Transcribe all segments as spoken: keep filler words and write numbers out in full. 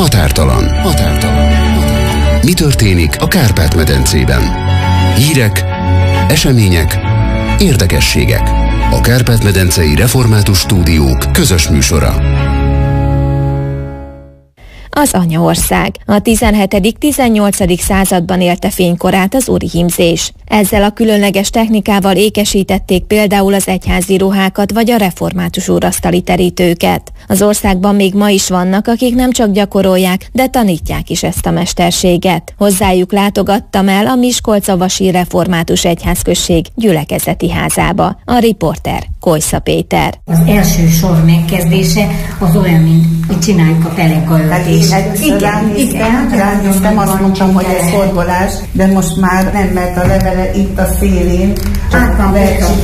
Határtalan. Határtalan. Mi történik a Kárpát-medencében? Hírek, események, érdekességek. A Kárpát-medencei Református Stúdiók közös műsora. Az anyaország. A tizenhetedik-tizennyolcadik században élte fénykorát az úrihímzés. Ezzel a különleges technikával ékesítették például az egyházi ruhákat vagy a református úrasztali terítőket. Az országban még ma is vannak, akik nem csak gyakorolják, de tanítják is ezt a mesterséget. Hozzájuk látogattam el a Miskolcavasi Református Egyházközség gyülekezeti házába. A riporter Kojsza Péter. Az első sor megkezdése az olyan, mint hogy csináljuk a pelenkaöltést. Igen, igen, ránéztem, azt mondtam, hogy ez szorgolás, de most már nem, mert a levele itt a szélén. Hát van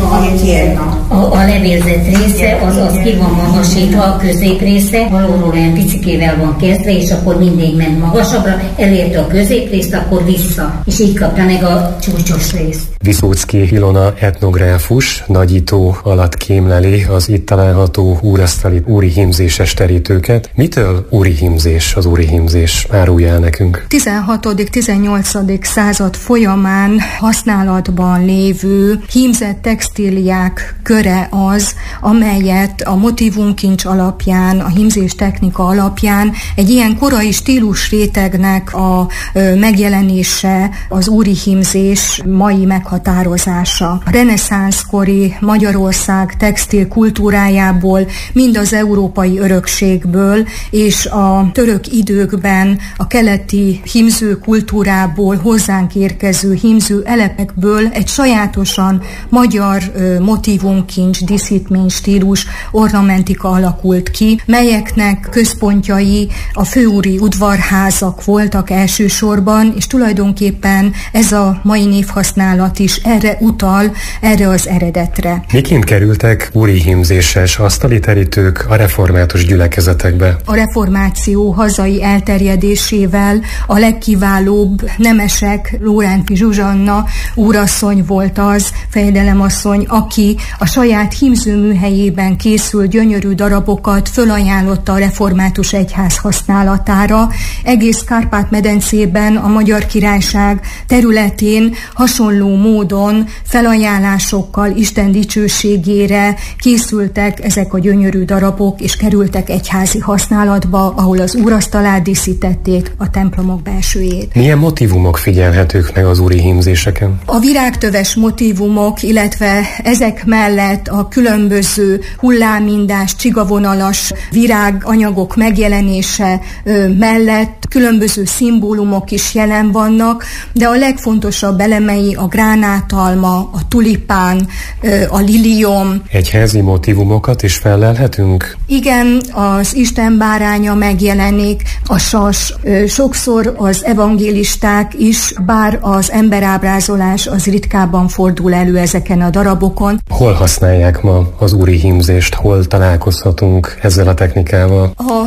a, a, a levélzett része, az, az ki van magasítva, a középrésze, valóról olyan picikével van kezdve, és akkor mindig ment magasabbra, elérte a középrészt, akkor vissza, és így kapta meg a csúcsos részt. Viszóczki Ilona etnográfus nagyító alatt kémleli az itt található úrasztali úrihímzéses terítőket. Mitől úrihímzés az úrihímzés? Árulja el nekünk. tizenhatodik-tizennyolcadik század folyamán használatban lévő hímzett textíliák köre az, amelyet a motivumkincs alapján, a hímzés technika alapján egy ilyen korai stílusrétegnek a ö, megjelenése az úrihímzés mai meghatározása. A reneszánszkori Magyarország textil kultúrájából, mind az európai örökségből és a török időkben a keleti hímző kultúrából hozzánk érkező hímző elepekből egy sajátosan magyar uh, motivumkincs, díszítmény stílus, ornamentika alakult ki, melyeknek központjai a főúri udvarházak voltak elsősorban, és tulajdonképpen ez a mai névhasználat is erre utal, erre az eredetre. Miként kerültek úrihímzéses asztali terítők a református gyülekezetekbe? A reformáció hazai elterjedésével a legkiválóbb nemesek, Lóránti Zsuzsanna úrasszony volt az, fejedelemasszony, aki a saját hímzőműhelyében készült gyönyörű darabokat fölajánlotta a református egyház használatára. Egész Kárpát-medencében, a Magyar Királyság területén hasonló módon felajánlásokkal Isten dicsőségére készültek ezek a gyönyörű darabok, és kerültek egyházi használatba, ahol az úrasztalát díszítették, a templomok belsőjét. Milyen motívumok figyelhetők meg az úrihímzéseken? A virágtöves motívumok, illetve ezek mellett a különböző hullámindás, csigavonalas viráganyagok megjelenése mellett különböző szimbólumok is jelen vannak, de a legfontosabb elemei a gránátalma, a tulipán, a lilium. Egyházi motívumokat is fellelhetünk? Igen, az Isten báránya megjelenik, a sas. Sokszor az evangélisták is, bár az emberábrázolás az ritkábban fordul elő ezeken a darabokon. Hol használják ma az úrihímzést? Hol találkozhatunk ezzel a technikával? A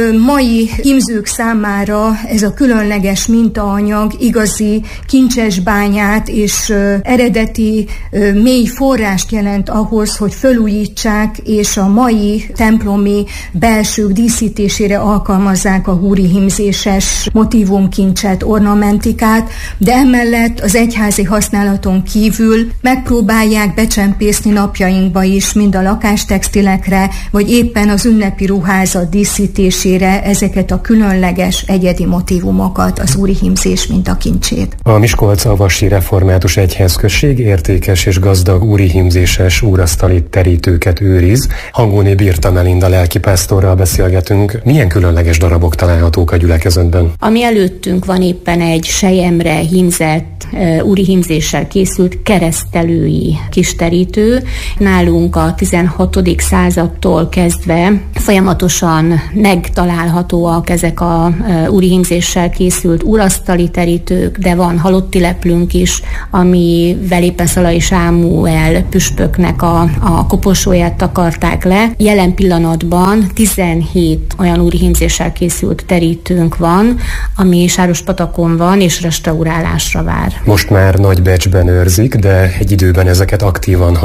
mai hímzők számára ez a különleges mintaanyag igazi kincsesbányát és eredeti mély forrást jelent ahhoz, hogy felújítsák és a mai templomi belsők díszítésére alkalmazzák a úrihímzéses motívumkincset, ornamentikát, de emellett az egyházi használaton kívül megpróbálják becsempészni napjainkba is, mind a lakástextilekre, vagy éppen az ünnepi ruházat díszítésére ezeket a különleges egyedi motívumokat, az úrihímzés mintakincsét. A Miskolcavasi Református Egyházközség értékes és gazdag úrihímzéses úrasztali terítőket őriz. Hangóné Birta Melinda lelkipásztorral beszélgetünk. Milyen különleges darabok találhatók a gyülekezetben? Ami előttünk van éppen egy selyemre hímzett, úrihímzéssel készült keresztelői kis terítő. Nálunk a tizenhatodik századtól kezdve folyamatosan megtalálhatóak ezek a úrihímzéssel készült úrasztali terítők, de van halotti leplünk is, amivel éppen Szalai Sámuel püspöknek a, a koposóját takarták le. Jelen pillanatban tizenhét olyan úrihímzéssel készült terítőnk van, ami Sárospatakon van, és restaurálásra vár. Most már nagy becsben őrzik, de egy időben ezeket aktívan használták.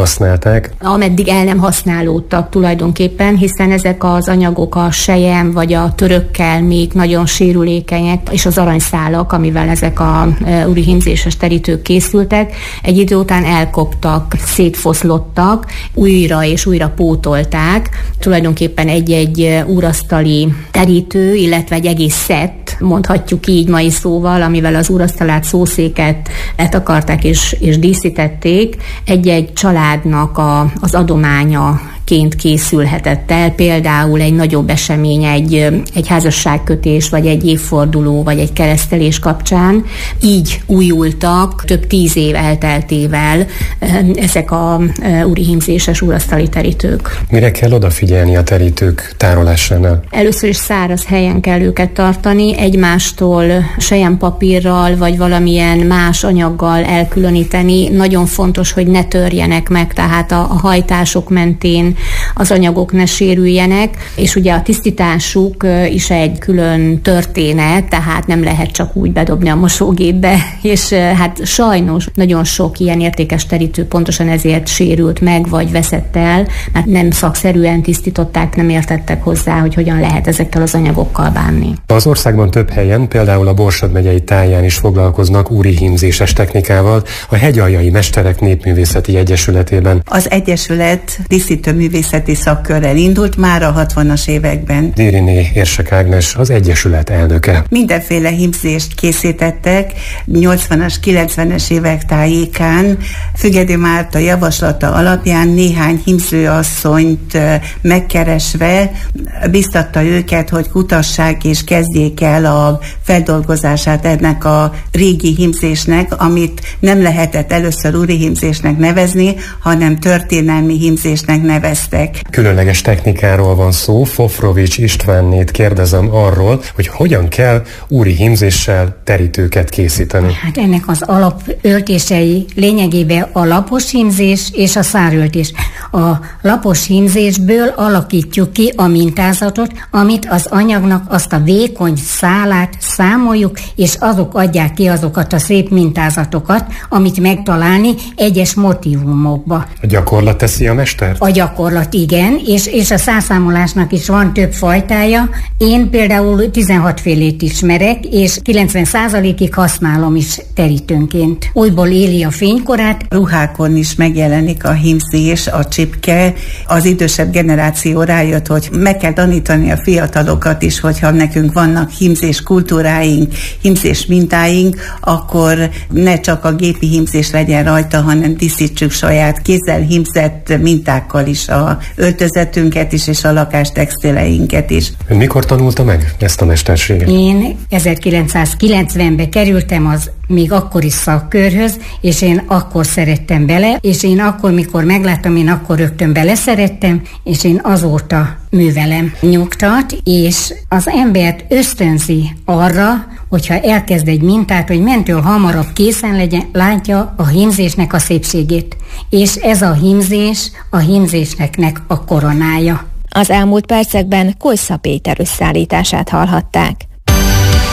használták? Ameddig el nem használódtak tulajdonképpen, hiszen ezek az anyagok a selyem vagy a törökkel még nagyon sérülékenyek, és az aranyszálak, amivel ezek a urihímzéses terítők készültek, egy idő után elkoptak, szétfoszlottak, újra és újra pótolták. Tulajdonképpen egy-egy úrasztali terítő, illetve egy egész szett, mondhatjuk így mai szóval, amivel az úrasztalát, szószéket letakarták és, és díszítették, egy-egy családnak a, az adománya ként készülhetett el, például egy nagyobb esemény, egy, egy házasságkötés, vagy egy évforduló, vagy egy keresztelés kapcsán. Így újultak több tíz év elteltével ezek a urihímzéses úrasztali terítők. Mire kell odafigyelni a terítők tárolásánál? Először is száraz helyen kell őket tartani, egymástól selyempapírral, vagy valamilyen más anyaggal elkülöníteni. Nagyon fontos, hogy ne törjenek meg, tehát a, a hajtások mentén az anyagok ne sérüljenek, és ugye a tisztításuk is egy külön történet, tehát nem lehet csak úgy bedobni a mosógépbe, és hát sajnos nagyon sok ilyen értékes terítő pontosan ezért sérült meg, vagy veszett el, mert nem szakszerűen tisztították, nem értettek hozzá, hogy hogyan lehet ezekkel az anyagokkal bánni. Az országban több helyen, például a Borsod megyei táján is foglalkoznak úrihímzéses technikával, a Hegyaljai Mesterek Népművészeti Egyesületében. Az Egyesület díszítő művészeti szakkörrel indult már a hatvanas években. Dériné Érsek Ágnes az Egyesület elnöke. Mindenféle hímzést készítettek, nyolcvanas, kilencvenes évek tájékán. Függedi Márta javaslata alapján néhány hímzőasszonyt megkeresve biztatta őket, hogy kutassák és kezdjék el a feldolgozását ennek a régi hímzésnek, amit nem lehetett először úrihímzésnek nevezni, hanem történelmi hímzésnek neveztek. Különleges technikáról van szó. Fofrovics Istvánnét kérdezem arról, hogy hogyan kell úrihímzéssel terítőket készíteni. Hát ennek az alapöltései lényegében a lapos hímzés és a száröltés. A lapos hímzésből alakítjuk ki a mintázatot, amit az anyagnak azt a vékony szálát számoljuk, és azok adják ki azokat a szép mintázatokat, amit megtalálni egyes motívumokba. A gyakorlat teszi a mestert? A gyakorlat igen, és, és a százszámolásnak is van több fajtája. Én például tizenhat félét ismerek, és kilencven százalékig használom is terítőnként. Újból éli a fénykorát. Ruhákon is megjelenik a hímzés, a csipke. Az idősebb generáció rájött, hogy meg kell tanítani a fiatalokat is, hogyha nekünk vannak hímzés kultúráink, hímzés mintáink, akkor ne csak a gépi hímzés legyen rajta, hanem díszítsük saját kézzel hímzett mintákkal is a öltözetünket is, és a lakástextileinket is. Ön mikor tanulta meg ezt a mesterséget? Én ezerkilencszázkilencvenben kerültem az még akkori szakkörhöz, és én akkor szerettem bele, és én akkor, mikor megláttam, én akkor rögtön beleszerettem, és én azóta művelem. Nyugtat, és az embert ösztönzi arra, hogyha elkezd egy mintát, hogy mentől hamarabb készen legyen, látja a hímzésnek a szépségét. És ez a hímzés a hímzésnek a koronája. Az elmúlt percekben Kojsza Péter összeállítását hallhatták.